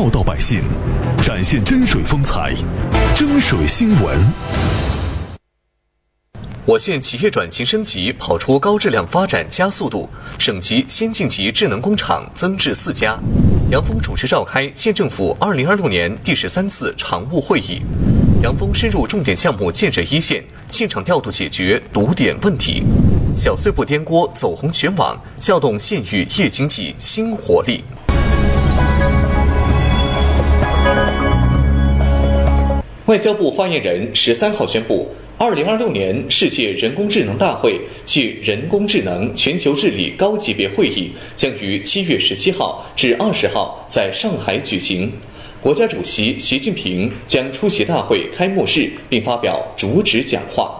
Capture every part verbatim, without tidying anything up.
报道百姓，展现真水风采，真水新闻。 我县企业转型升级跑出高质量发展加速度，省级先进级智能工厂增至四家。杨峰主持召开县政府二零二六年第十三次常务会议。杨峰深入重点项目建设一线，现场调度解决堵点问题，小碎步颠锅走红全网，撬动县域夜经济新活力。外交部发言人十三号宣布，二零二六年世界人工智能大会暨人工智能全球治理高级别会议将于七月十七号至二十号在上海举行。国家主席习近平将出席大会开幕式并发表主旨讲话。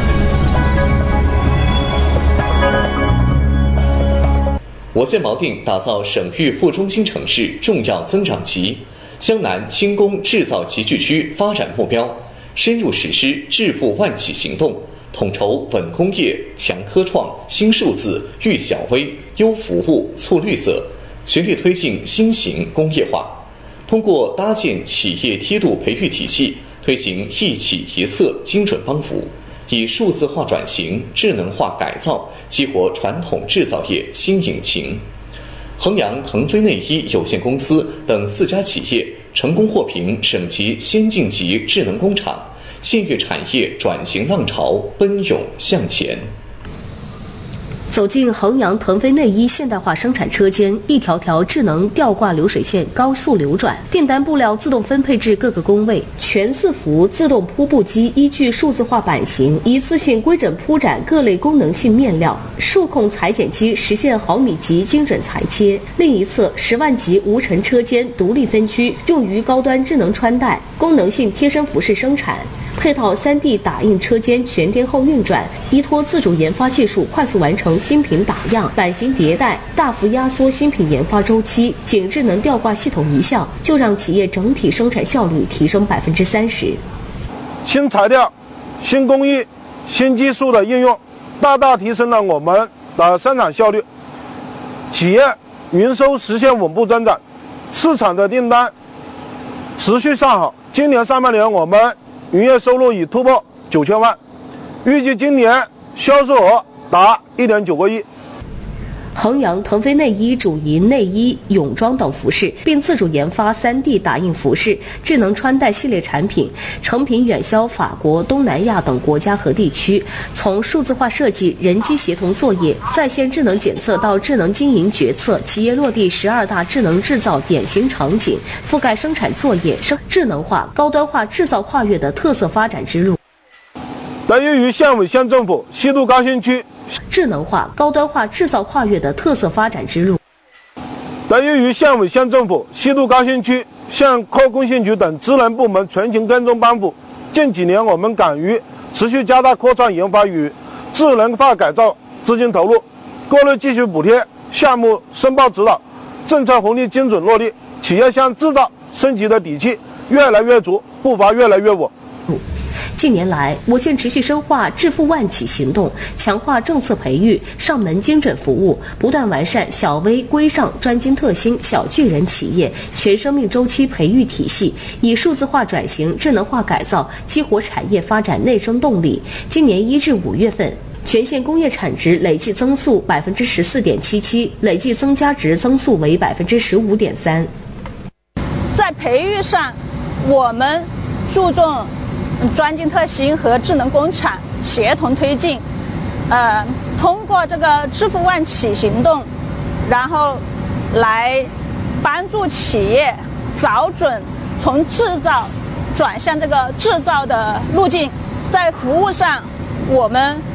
我县锚定打造省域副中心城市重要增长极，湘南轻工制造集聚区发展目标，深入实施致富万企行动，统筹稳工业、强科创、新数字、育小微、优服务、促绿色，全力推进新型工业化。通过搭建企业梯度培育体系，推行一企一策精准帮扶，以数字化转型、智能化改造激活传统制造业新引擎。衡阳腾飞内衣有限公司等四家企业成功获评省级先进级智能工厂，县域产业转型浪潮奔涌向前。 走进衡阳腾飞内衣现代化生产车间，一条条智能吊挂流水线高速流转，订单布料自动分配至各个工位，全伺服自动铺布机依据数字化版型一次性规整铺展各类功能性面料，数控裁剪机实现毫米级精准裁切。另一侧，十万级无尘车间独立分区，用于高端智能穿戴、功能性贴身服饰生产。配套 三 D 打印车间全天候运转，依托自主研发技术快速完成新品打样、版型迭代，大幅压缩新品研发周期。仅智能吊挂系统一项，就让企业整体生产效率提升百分之三十。 新材料、新工艺、新技术的应用，大大提升了我们的生产效率，企业营收实现稳步增长，市场的订单持续上好。今年上半年我们营业收入已突破九千万，预计今年销售额达一点九个亿。 衡阳腾飞内衣主营内衣、泳装等服饰，并自主研发 三 D 打印服饰、智能穿戴系列产品，成品远销法国、东南亚等国家和地区。从数字化设计、人机协同作业、在线智能检测到智能经营决策，企业落地十二大智能制造典型场景，覆盖生产作业、生智能化、高端化制造跨越的特色发展之路。 得益于县委县政府西渡高新区智能化、高端化制造跨越的特色发展之路。 得益于县委县政府西渡高新区县科工信局等职能部门全勤跟踪帮扶，近几年我们敢于持续加大科创研发与智能化改造资金投入，各类继续补贴项目申报指导，政策红利精准落地，企业向制造升级的底气越来越足，步伐越来越稳。 近年来，我县持续深化致富万企行动，强化政策培育、上门精准服务，不断完善小微、规上、专精特新、小巨人企业全生命周期培育体系，以数字化转型、智能化改造激活产业发展内生动力。今年一至五月份，全县工业产值累计增速百分之十四点七七，累计增加值增速为百分之十五点三。 在培育上，我们注重专精特新和智能工厂协同推进，呃，通过这个致富万企行动，然后来帮助企业找准从制造转向这个制造的路径。在服务上，我们